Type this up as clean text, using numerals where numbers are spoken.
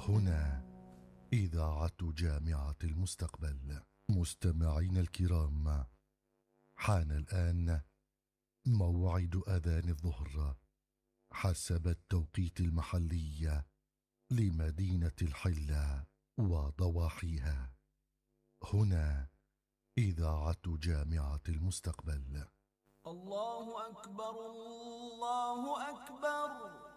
هنا إذاعة جامعة المستقبل. مستمعين الكرام، حان الآن موعد أذان الظهر حسب التوقيت المحلي لمدينة الحلة وضواحيها. هنا إذاعة جامعة المستقبل. الله أكبر الله أكبر.